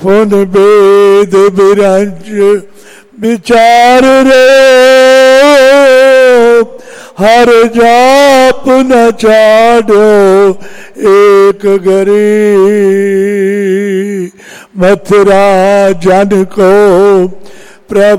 पुन भेद बिरंज विचार रे, हर जाप न चाड़ो एक गरी, मथुरा जन को प्रभु